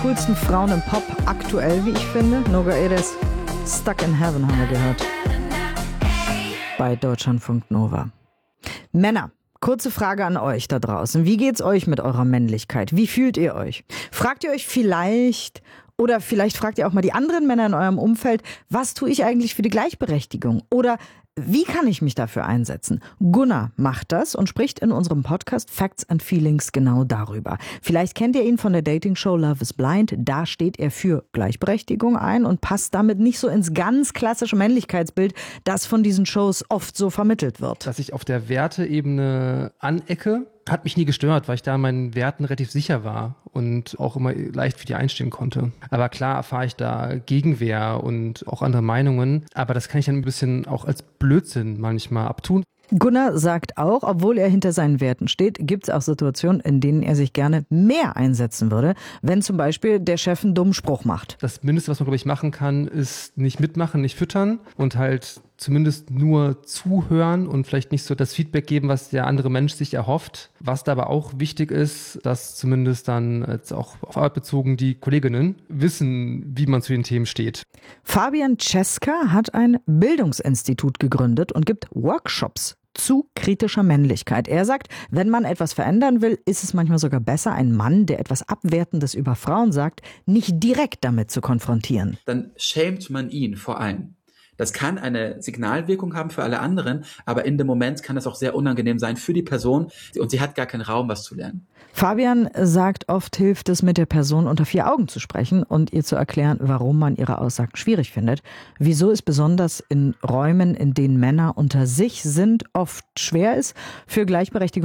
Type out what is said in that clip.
coolsten Frauen im Pop aktuell, wie ich finde. Noga Eres, Stuck in Heaven haben wir gehört. Bei Deutschlandfunk Nova. Männer, kurze Frage an euch da draußen. Wie geht's euch mit eurer Männlichkeit? Wie fühlt ihr euch? Fragt ihr euch vielleicht, oder vielleicht fragt ihr auch mal die anderen Männer in eurem Umfeld, was tue ich eigentlich für die Gleichberechtigung? Oder wie kann ich mich dafür einsetzen? Gunnar macht das und spricht in unserem Podcast Facts and Feelings genau darüber. Vielleicht kennt ihr ihn von der Dating-Show Love is Blind. Da steht er für Gleichberechtigung ein und passt damit nicht so ins ganz klassische Männlichkeitsbild, das von diesen Shows oft so vermittelt wird. Dass ich auf der Werteebene anecke, hat mich nie gestört, weil ich da meinen Werten relativ sicher war und auch immer leicht für die einstehen konnte. Aber klar erfahre ich da Gegenwehr und auch andere Meinungen, aber das kann ich dann ein bisschen auch als Blödsinn manchmal abtun. Gunnar sagt auch, obwohl er hinter seinen Werten steht, gibt es auch Situationen, in denen er sich gerne mehr einsetzen würde, wenn zum Beispiel der Chef einen dummen Spruch macht. Das Mindeste, was man, glaube ich, machen kann, ist nicht mitmachen, nicht füttern und halt zumindest nur zuhören und vielleicht nicht so das Feedback geben, was der andere Mensch sich erhofft. Was da aber auch wichtig ist, dass zumindest dann jetzt auch auf Arbeit bezogen die Kolleginnen wissen, wie man zu den Themen steht. Fabian Cesca hat ein Bildungsinstitut gegründet und gibt Workshops zu kritischer Männlichkeit. Er sagt, wenn man etwas verändern will, ist es manchmal sogar besser, einen Mann, der etwas Abwertendes über Frauen sagt, nicht direkt damit zu konfrontieren. Dann schämt man ihn vor allem. Das kann eine Signalwirkung haben für alle anderen, aber in dem Moment kann es auch sehr unangenehm sein für die Person und sie hat gar keinen Raum, was zu lernen. Fabian sagt, oft hilft es, mit der Person unter vier Augen zu sprechen und ihr zu erklären, warum man ihre Aussagen schwierig findet. Wieso es besonders in Räumen, in denen Männer unter sich sind, oft schwer ist, für Gleichberechtigung